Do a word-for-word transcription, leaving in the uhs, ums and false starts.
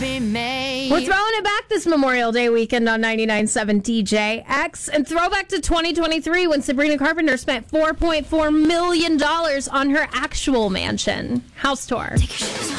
be made. We're throwing it back this Memorial Day weekend on ninety-nine point seven D J X. And throwback to twenty twenty-three when Sabrina Carpenter spent four point four million dollars on her actual mansion. House tour. Take your shoes